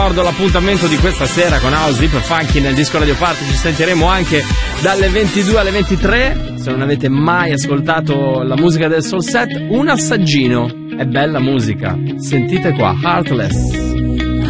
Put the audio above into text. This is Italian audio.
L'appuntamento di questa sera con House Deep Funky nel Disco Radio Party. Ci sentiremo anche dalle 22 alle 23. Se non avete mai ascoltato la musica del Soul Set, un assaggino. È bella musica. Sentite qua, Heartless.